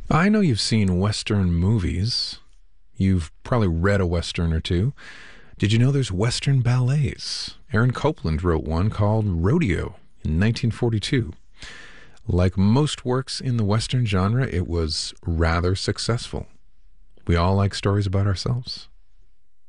I know you've seen Western movies. You've probably read a Western or two. Did you know there's Western ballets? Aaron Copland wrote one called Rodeo in 1942. Like most works in the Western genre, it was rather successful. We all like stories about ourselves.